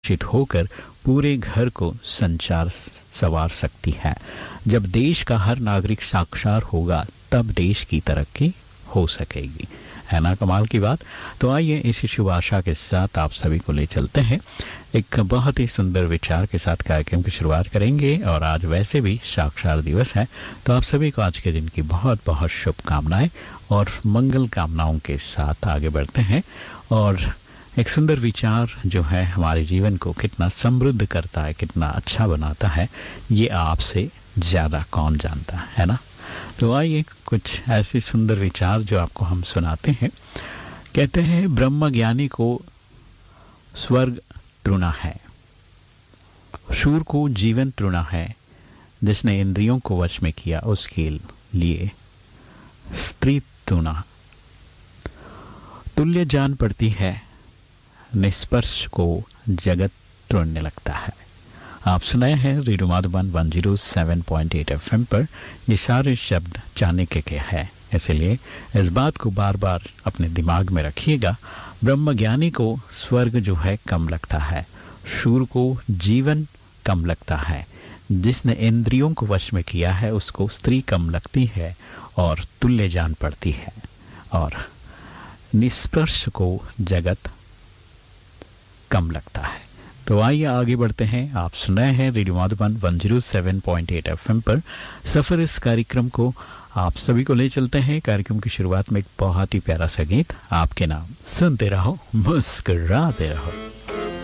शिक्षित होकर पूरे घर को संवार सकती है। जब देश का हर नागरिक साक्षर होगा तब देश की तरक्की हो सकेगी। है ना कमाल की बात। तो आइए इसी शुभ आशा के साथ आप सभी को ले चलते हैं एक बहुत ही सुंदर विचार के साथ कार्यक्रम की शुरुआत करेंगे। और आज वैसे भी साक्षर दिवस है, तो आप सभी को आज के दिन की बहुत बहुत शुभकामनाएं और मंगल कामनाओं के साथ आगे बढ़ते हैं। और एक सुंदर विचार जो है हमारे जीवन को कितना समृद्ध करता है, कितना अच्छा बनाता है, ये आपसे ज़्यादा कौन जानता है ना। तो आइए कुछ ऐसे सुंदर विचार जो आपको हम सुनाते हैं। कहते हैं ब्रह्म ज्ञानी को स्वर्ग तृणा है, शूर को जीवन तृणा है, जिसने इंद्रियों को वश में किया उसके लिए स्त्री तृणा। तुल्य जान पड़ती है, निष्पर्श को जगत तृण्य लगता है। आप सुनाए हैं रेडियो माधुबन 107.8 FM पर। ये सारे शब्द जाने के क्या है, इसलिए इस बात को बार बार अपने दिमाग में रखिएगा। ब्रह्मज्ञानी को स्वर्ग जो है कम लगता है, शूर को जीवन कम लगता है, जिसने इंद्रियों को वश में किया है उसको स्त्री कम लगती है, और तुल्य जान पड़ती है, और निष्पर्श को जगत कम लगता है। तो आइए आगे बढ़ते हैं। आप सुन रहे हैं रेडियो माधुबन 107.8 FM पर। सफर इस कार्यक्रम को आप सभी को ले चलते हैं। कार्यक्रम की शुरुआत में एक बहुत ही प्यारा सा गीत आपके नाम। सुनते रहो, मुस्कुराते रहो।